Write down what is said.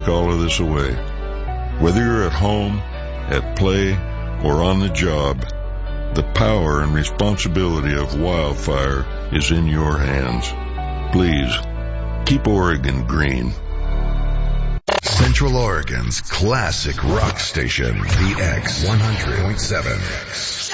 all of this away. Whether you're at home, at play, or on the job, the power and responsibility of wildfire is in your hands. Please, keep Oregon green. Central Oregon's classic rock station, the X 100.7.